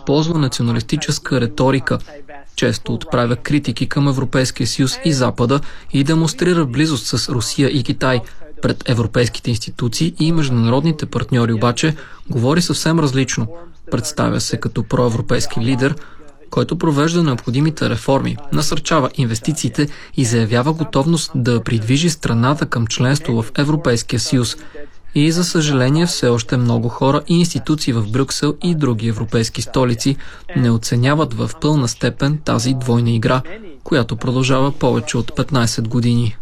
използва националистическа риторика, често отправя критики към Европейския съюз и Запада и демонстрира близост с Русия и Китай. Пред европейските институции и международните партньори обаче говори съвсем различно. Представя се като проевропейски лидер, който провежда необходимите реформи, насърчава инвестициите и заявява готовност да придвижи страната към членство в Европейския съюз. И, за съжаление, все още много хора и институции в Брюксел и други европейски столици не оценяват в пълна степен тази двойна игра, която продължава повече от 15 години.